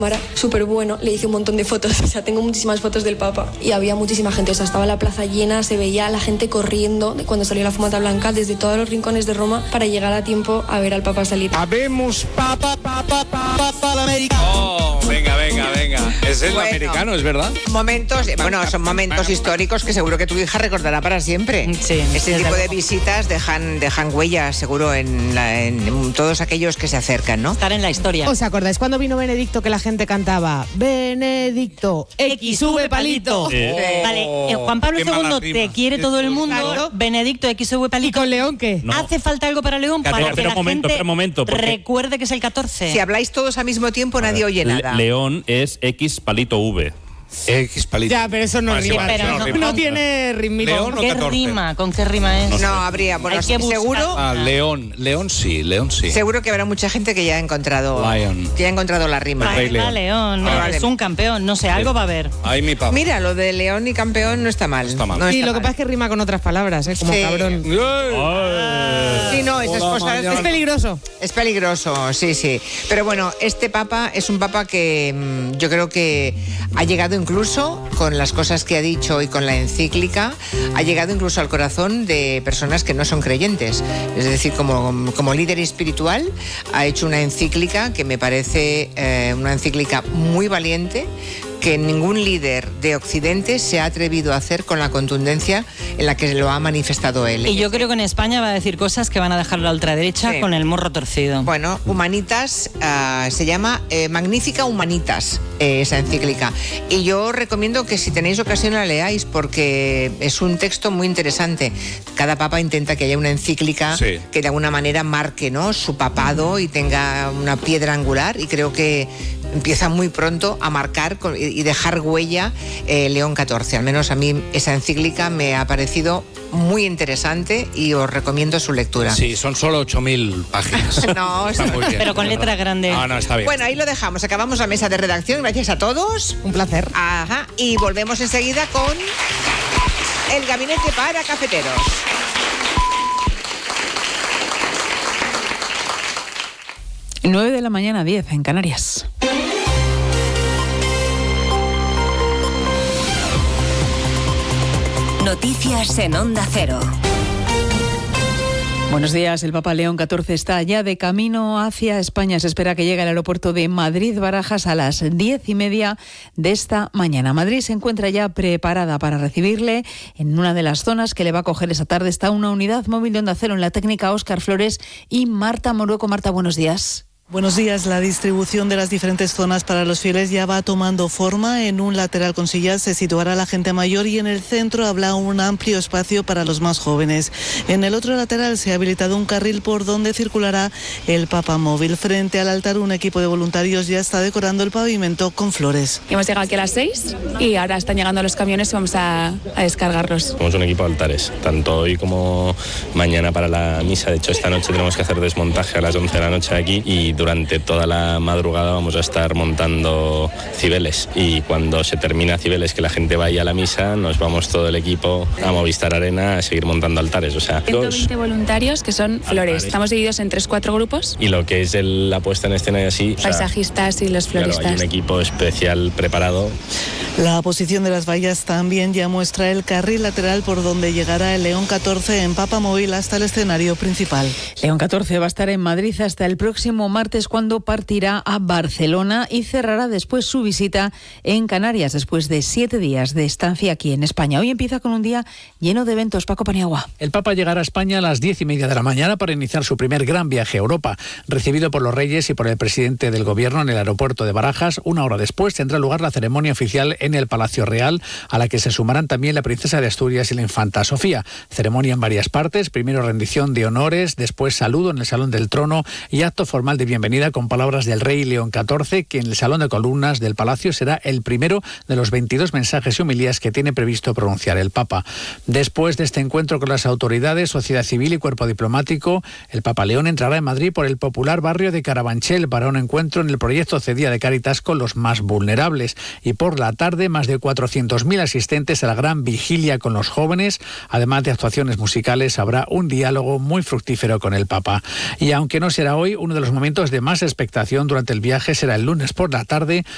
súper bueno, le hice un montón de fotos, o sea, tengo muchísimas fotos del Papa y había muchísima gente, o sea, estaba la plaza llena, se veía la gente corriendo cuando salió la fumata blanca desde todos los rincones de Roma para llegar a tiempo a ver al Papa salir. Habemos Papa la América. Oh, venga. Es el americano, ¿es verdad? Son momentos históricos que seguro que tu hija recordará para siempre. Sí, este tipo de visitas dejan huellas, seguro, en todos aquellos que se acercan, ¿no? Estar en la historia. ¿Os acordáis cuando vino Benedicto que la gente cantaba Benedicto, XV palito? Vale, Juan Pablo II te quiere todo el mundo. Claro. Benedicto, XV palito. ¿Y con León qué? No. ¿Hace falta algo para León? Para que la gente recuerde que es el 14. Si habláis todos al mismo tiempo, nadie oye nada. León es X palito V. X palito. Ya, pero eso no rima. pero no tiene ritmo. León o 14. ¿Con qué rima es? No habría. Bueno, Hay que buscar. seguro. León sí. Seguro que habrá mucha gente que ya ha encontrado. Lion. Que ya ha encontrado la rima. Rey León. León, Vale. es un campeón, no sé, algo va a haber. Ay, mi papá. Mira, lo de León y campeón no está mal. Está mal. No Sí, está lo que mal. pasa es que rima con otras palabras, como Sí. cabrón. Sí, no, esas cosas. Es peligroso. Es peligroso, sí. Pero bueno, este papa es un papa que yo creo que ha llegado incluso, con las cosas que ha dicho y con la encíclica, ha llegado incluso al corazón de personas que no son creyentes. Es decir, como líder espiritual, ha hecho una encíclica que me parece una encíclica muy valiente, que ningún líder de Occidente se ha atrevido a hacer con la contundencia en la que lo ha manifestado él. Y yo creo que en España va a decir cosas que van a dejar a la ultraderecha con el morro torcido. Bueno, Humanitas se llama Magnífica Humanitas, esa encíclica. Y yo recomiendo que si tenéis ocasión la leáis, porque es un texto muy interesante. Cada papa intenta que haya una encíclica que de alguna manera marque, ¿no?, su papado y tenga una piedra angular, y creo que empieza muy pronto a marcar y dejar huella León XIV. Al menos a mí esa encíclica me ha parecido muy interesante y os recomiendo su lectura. Sí, son solo 8.000 páginas. No, está muy bien. Pero con letra grande. No, está bien. Bueno, ahí lo dejamos. Acabamos la mesa de redacción. Gracias a todos. Un placer. Ajá. Y volvemos enseguida con el gabinete para cafeteros. 9 de la mañana, 10 en Canarias. Noticias en Onda Cero. Buenos días. El Papa León XIV está ya de camino hacia España. Se espera que llegue al aeropuerto de Madrid-Barajas a las 10:30 de esta mañana. Madrid se encuentra ya preparada para recibirle. En una de las zonas que le va a coger esa tarde está una unidad móvil de Onda Cero en la técnica Óscar Flores y Marta Morueco. Marta, buenos días. Buenos días. La distribución de las diferentes zonas para los fieles ya va tomando forma. En un lateral con sillas se situará la gente mayor y en el centro habrá un amplio espacio para los más jóvenes. En el otro lateral se ha habilitado un carril por donde circulará el Papa móvil. Frente al altar, un equipo de voluntarios ya está decorando el pavimento con flores. Hemos llegado aquí a las 6 y ahora están llegando los camiones y vamos a descargarlos. Somos un equipo de altares, tanto hoy como mañana para la misa. De hecho, esta noche tenemos que hacer desmontaje a las 11 de la noche aquí y durante toda la madrugada vamos a estar montando Cibeles, y cuando se termina Cibeles, que la gente vaya a la misa, nos vamos todo el equipo a Movistar Arena a seguir montando altares. O sea, 120 voluntarios que son flores. Estamos divididos en 3-4 grupos. Y lo que es la puesta en escena y así, paisajistas y los floristas. Claro, hay un equipo especial preparado. La posición de las vallas también ya muestra el carril lateral por donde llegará el León XIV en Papa móvil hasta el escenario principal. León XIV va a estar en Madrid hasta el próximo martes, cuando partirá a Barcelona y cerrará después su visita en Canarias, después de 7 días de estancia aquí en España. Hoy empieza con un día lleno de eventos. Paco Paniagua. El Papa llegará a España a las 10:30 de la mañana para iniciar su primer gran viaje a Europa. Recibido por los reyes y por el presidente del gobierno en el aeropuerto de Barajas, una hora después tendrá lugar la ceremonia oficial en el Palacio Real, a la que se sumarán también la princesa de Asturias y la infanta Sofía. Ceremonia en varias partes, primero rendición de honores, después saludo en el Salón del Trono y acto formal de bienvenida con palabras del rey León XIV, que en el Salón de Columnas del Palacio será el primero de los 22 mensajes y homilías que tiene previsto pronunciar el Papa. Después de este encuentro con las autoridades, sociedad civil y cuerpo diplomático, el Papa León entrará en Madrid por el popular barrio de Carabanchel para un encuentro en el proyecto Cedía de Cáritas con los más vulnerables. Y por la tarde, más de 400.000 asistentes a la gran vigilia con los jóvenes. Además de actuaciones musicales, habrá un diálogo muy fructífero con el Papa. Y aunque no será hoy, uno de los momentos de más expectación durante el viaje será el lunes por la tarde,